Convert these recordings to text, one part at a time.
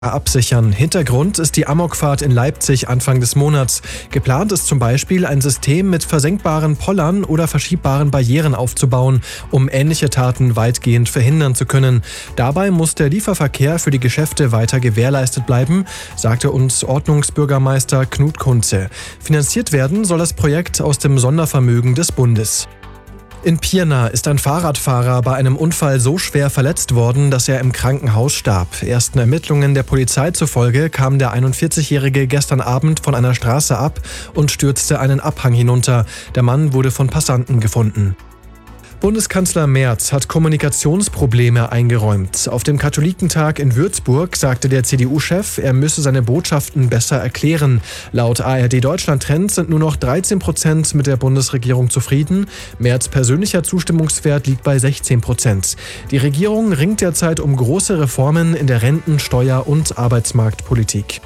absichern. Hintergrund ist die Amokfahrt in Leipzig Anfang des Monats. Geplant ist zum Beispiel, ein System mit versenkbaren Pollern oder verschiebbaren Barrieren aufzubauen, um ähnliche Taten weitgehend verhindern zu können. Dabei muss der Lieferverkehr für die Geschäfte weiter gewährleistet bleiben, sagte uns Ordnungsbürgermeister Knut Kunze. Finanziert werden soll das Projekt aus dem Sondervermögen des Bundes. In Pirna ist ein Fahrradfahrer bei einem Unfall so schwer verletzt worden, dass er im Krankenhaus starb. Ersten Ermittlungen der Polizei zufolge kam der 41-Jährige gestern Abend von einer Straße ab und stürzte einen Abhang hinunter. Der Mann wurde von Passanten gefunden. Bundeskanzler Merz hat Kommunikationsprobleme eingeräumt. Auf dem Katholikentag in Würzburg sagte der CDU-Chef, er müsse seine Botschaften besser erklären. Laut ARD Deutschland Trend sind nur noch 13% mit der Bundesregierung zufrieden. Merz' persönlicher Zustimmungswert liegt bei 16%. Die Regierung ringt derzeit um große Reformen in der Renten-, Steuer- und Arbeitsmarktpolitik.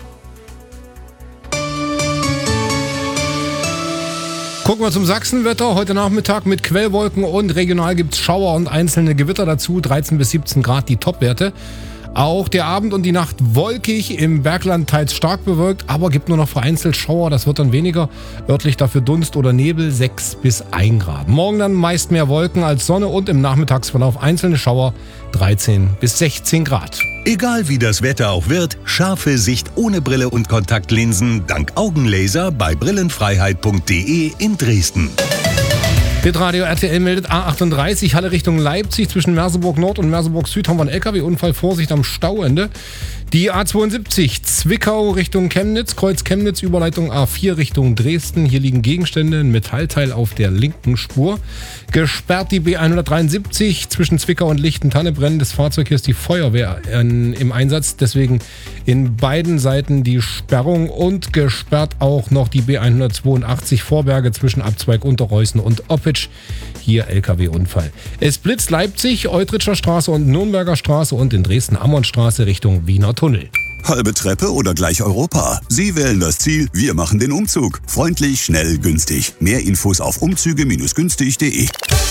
Gucken wir zum Sachsenwetter. Heute Nachmittag mit Quellwolken und regional gibt es Schauer und einzelne Gewitter dazu. 13 bis 17 Grad die Topwerte. Auch der Abend und die Nacht wolkig, im Bergland teils stark bewölkt, aber gibt nur noch vereinzelt Schauer, das wird dann weniger. Örtlich dafür Dunst oder Nebel, 6 bis 1 Grad. Morgen dann meist mehr Wolken als Sonne und im Nachmittagsverlauf einzelne Schauer, 13 bis 16 Grad. Egal wie das Wetter auch wird, scharfe Sicht ohne Brille und Kontaktlinsen dank Augenlaser bei brillenfreiheit.de in Dresden. Hitradio RTL meldet A38, Halle Richtung Leipzig. Zwischen Merseburg Nord und Merseburg Süd haben wir einen LKW-Unfall. Vorsicht am Stauende. Die A72, Zwickau Richtung Chemnitz, Kreuz Chemnitz, Überleitung A4 Richtung Dresden. Hier liegen Gegenstände, ein Metallteil auf der linken Spur. Gesperrt die B173 zwischen Zwickau und Lichtentanne. Brennendes Fahrzeug, hier ist die Feuerwehr im Einsatz. Deswegen in beiden Seiten die Sperrung und gesperrt auch noch die B182 Vorberge zwischen Abzweig Unterreußen und Oppitsch. Hier LKW-Unfall. Es blitzt Leipzig, Eutritscher Straße und Nürnberger Straße und in Dresden-Ammon-Straße Richtung Wiener Tunnel. Halbe Treppe oder gleich Europa? Sie wählen das Ziel, wir machen den Umzug. Freundlich, schnell, günstig. Mehr Infos auf umzüge-günstig.de.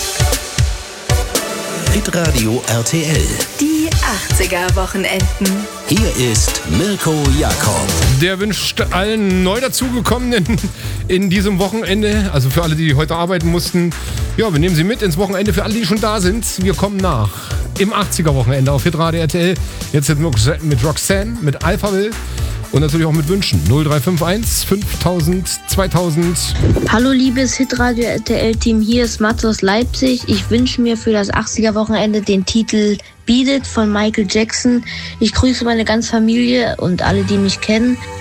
Hitradio RTL. Die 80er-Wochenenden. Hier ist Mirko Jakob. Der wünscht allen neu dazugekommenen in diesem Wochenende, also für alle, die heute arbeiten mussten, ja, wir nehmen sie mit ins Wochenende. Für alle, die schon da sind, wir kommen nach. Im 80er-Wochenende auf Hitradio RTL. Jetzt mit Roxanne, mit Alphaville und natürlich auch mit Wünschen. 0351 5000 2000. Hallo liebes Hitradio RTL-Team, hier ist Mats aus Leipzig. Ich wünsche mir für das 80er-Wochenende den Titel Beat It von Michael Jackson. Ich grüße meine ganze Familie und alle, die mich kennen.